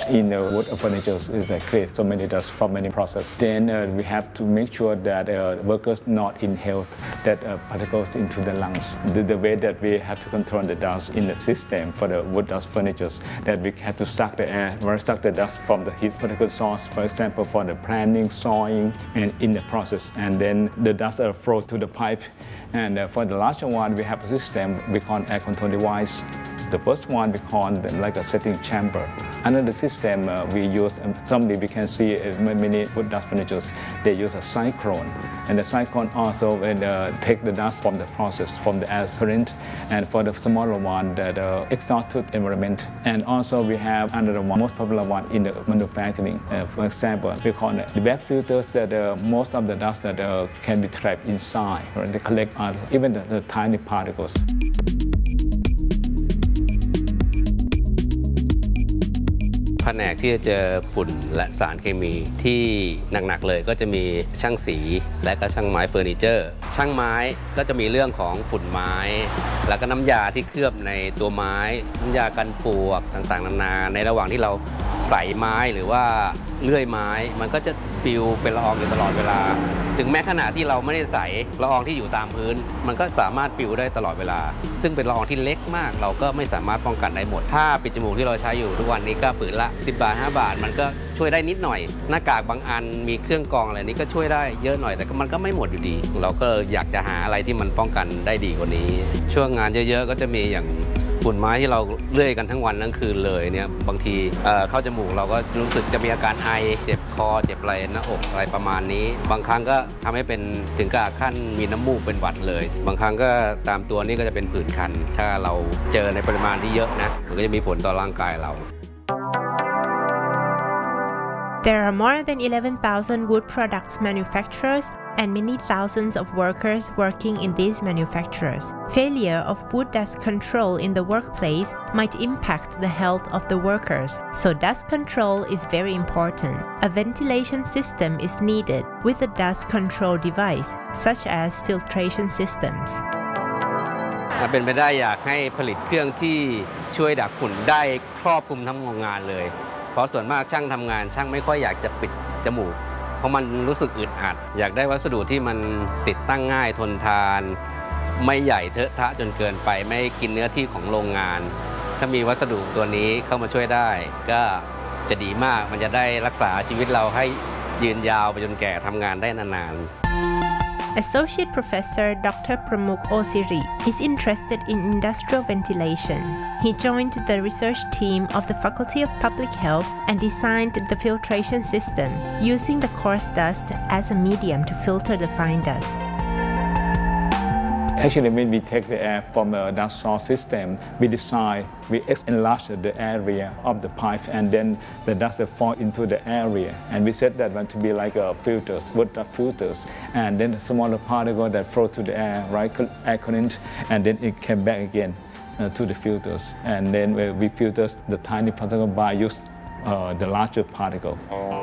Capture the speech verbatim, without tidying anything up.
in the wood furniture is that create so many dust from many processes. Then uh, we have to make sure that uh, workers not inhale that uh, particles into the lungs. The, the way that we have to control the dust in the system for the wood dust furniture, that we have to suck the air, or suck the dust from the heat particle source, for example, for the planning, sawing, and in the process. And then the dust uh, flow to the pipe. And uh, for the larger one, we have a system we call air control device. The first one we call them like a setting chamber. Another system uh, we use, um, somebody we can see uh, many wood dust furniture, they use a cyclone. And the cyclone also will uh, take the dust from the process, from the air current, and for the smaller one that uh, exhaust to the environment. And also we have another one, most popular one in the manufacturing. Uh, for example, we call it the bag filters that uh, most of the dust that uh, can be trapped inside, or they collect uh, even the, the tiny particles. แผนกที่จะเจอฝุ่นและสารเคมีที่หนักๆเลยก็จะมีช่างสีและก็ช่างไม้เฟอร์นิเจอร์ช่างไม้ก็จะมีเรื่องของฝุ่นไม้แล้วก็น้ำยาที่เคลือบในตัวไม้น้ำยากันปลวกต่างๆนานาในระหว่างที่เราใส่ไม้หรือว่าเลื่อยไม้มันก็จะปลิวเป็นละอองอยู่ตลอดเวลาถึงแม้ขณะที่เราไม่ได้ใส่ละอองที่อยู่ตามพื้นมันก็สามารถปลิวได้ตลอดเวลาซึ่งเป็นละอองที่เล็กมากเราก็ไม่สามารถป้องกันได้หมดผ้าปิดจมูกที่เราใช้อยู่ทุกวันนี้ก็ผืนละสิบบาทห้าบาทมันก็ช่วยได้นิดหน่อยหน้ากากบางอันมีเครื่องกรองอะไรนี้ก็ช่วยได้เยอะหน่อยแต่มันก็ไม่หมดอยู่ดีเราก็อยากจะหาอะไรที่มันป้องกันได้ดีกว่านี้ช่วงงานเยอะๆก็จะมีอย่างฝุ่นไม้ที่เราเลื่อยกันทั้งวันทั้งคืนเลยเนี่ยบางที เอ่อ เข้าจมูกเราก็รู้สึกจะมีอาการไอเจ็บคอเจ็บไหล่หน้าอกอะไรประมาณนี้บางครั้งก็ทำให้เป็นถึงกับขั้นมีน้ำมูกเป็นหวัดเลยบางครั้งก็ตามตัวนี้ก็จะเป็นผื่นคันถ้าเราเจอในปริมาณที่เยอะนะมันก็จะมีผลต่อร่างกายเรา There are more than eleven thousand wood products manufacturers and many thousands of workers working in these manufacturers. Failure of wood dust control in the workplace might impact the health of the workers, so dust control is very important. A ventilation system is needed with a dust control device, such as filtration systems. ถ้าเป็นไปได้อยากให้ผลิตเครื่องที่ช่วยดักฝุ่นได้ครอบคลุมทั้งโรงงานเลยเพราะส่วนมากช่างทำงานช่างไม่ค่อยอยากจะปิดจมูกเพราะมันรู้สึกอึดอัดอยากได้วัสดุที่มันติดตั้งง่ายทนทานไม่ใหญ่เทอะทะจนเกินไปไม่กินเนื้อที่ของโรงงานถ้ามีวัสดุตัวนี้เข้ามาช่วยได้ก็จะดีมากมันจะได้รักษาชีวิตเราให้ยืนยาวไปจนแก่ทำงานได้นานๆ Associate Professor Doctor Pramukh Osiri is interested in industrial ventilation. He joined the research team of the Faculty of Public Health and designed the filtration system using the coarse dust as a medium to filter the fine dust. Actually, when we take the air from a dust source system, we design, we enlarge the area of the pipe, and then the dust fall into the area. And we set that one to be like a filters, wood dust filters, and then the smaller particle that flow to the air, right, air current, and then it came back again uh, to the filters. And then we filter the tiny particle by use uh, the larger particle.